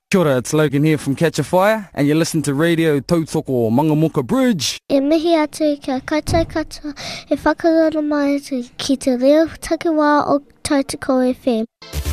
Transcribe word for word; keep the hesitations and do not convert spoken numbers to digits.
Kia ora, it's Logan here from Catch a Fire, and you're listening to Radio Tautoko Mangamuka Bridge. E mihi atu kia koutou katoa e whakaroro mai atu ki te reo takiwā o Tautoko F M.